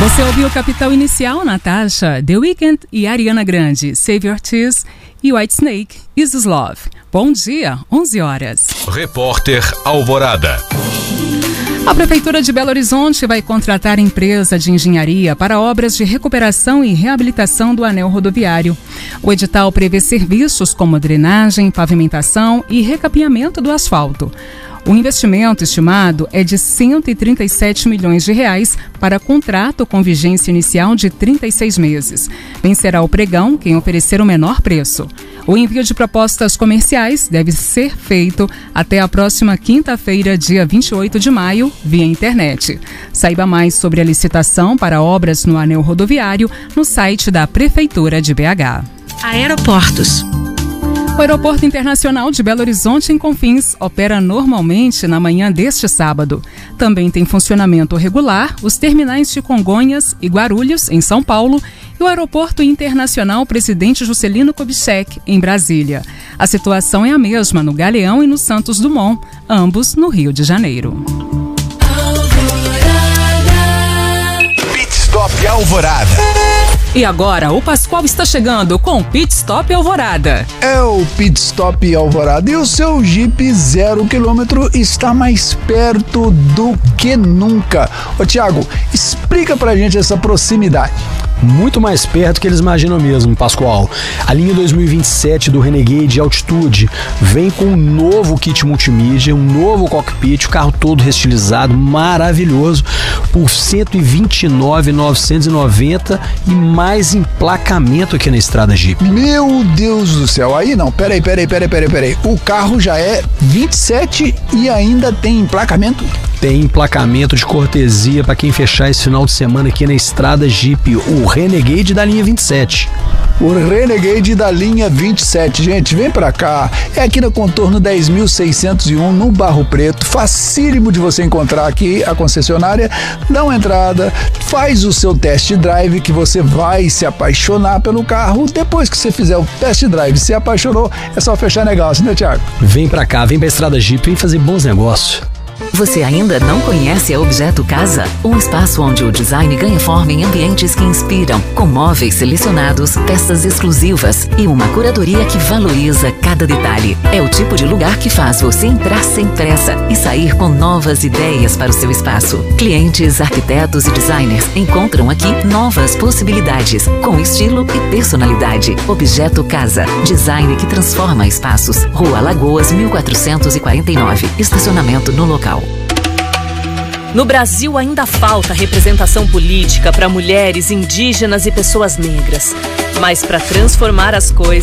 Você ouviu Capital Inicial, Natasha, The Weeknd e Ariana Grande, Save Your Tears e Whitesnake, Is This Love. Bom dia, 11 horas. Repórter Alvorada. A Prefeitura de Belo Horizonte vai contratar empresa de engenharia para obras de recuperação e reabilitação do anel rodoviário. O edital prevê serviços como drenagem, pavimentação e recapeamento do asfalto. O investimento estimado é de R$ 137 milhões para contrato com vigência inicial de 36 meses. Vencerá o pregão quem oferecer o menor preço. O envio de propostas comerciais deve ser feito até a próxima quinta-feira, dia 28 de maio, via internet. Saiba mais sobre a licitação para obras no anel rodoviário no site da Prefeitura de BH. Aeroportos. O Aeroporto Internacional de Belo Horizonte, em Confins, opera normalmente na manhã deste sábado. Também tem funcionamento regular os terminais de Congonhas e Guarulhos, em São Paulo, e o Aeroporto Internacional Presidente Juscelino Kubitschek, em Brasília. A situação é a mesma no Galeão e no Santos Dumont, ambos no Rio de Janeiro. Pit Stop Alvorada. E agora, o Pascoal está chegando com o Pit Stop Alvorada. É o Pit Stop Alvorada e o seu Jeep 0 km está mais perto do que nunca. Ô Thiago, explica pra gente essa proximidade. Muito mais perto que eles imaginam mesmo, Pascoal. A linha 2027 do Renegade Altitude vem com um novo kit multimídia, um novo cockpit, o carro todo restilizado, maravilhoso, por R$ 129.990 e mais emplacamento aqui na estrada Jeep. Meu Deus do céu, aí não, peraí. O carro já é 27 e ainda tem emplacamento? Tem emplacamento de cortesia para quem fechar esse final de semana aqui na estrada Jeep, o Renegade da linha 27. O Renegade da linha 27, gente, vem pra cá. É aqui no contorno 10.601, no Barro Preto. Facílimo de você encontrar aqui a concessionária. Dá uma entrada, faz o seu test drive que você vai se apaixonar pelo carro. Depois que você fizer o test drive e se apaixonou, é só fechar negócio, né, Thiago? Vem pra cá, vem pra estrada Jeep, vem fazer bons negócios. Você ainda não conhece a Objeto Casa? Um espaço onde o design ganha forma em ambientes que inspiram, com móveis selecionados, peças exclusivas e uma curadoria que valoriza cada detalhe. É o tipo de lugar que faz você entrar sem pressa e sair com novas ideias para o seu espaço. Clientes, arquitetos e designers encontram aqui novas possibilidades, com estilo e personalidade. Objeto Casa, design que transforma espaços. Rua Lagoas, 1449. Estacionamento no local. No Brasil ainda falta representação política para mulheres, indígenas e pessoas negras. Mas para transformar as coisas,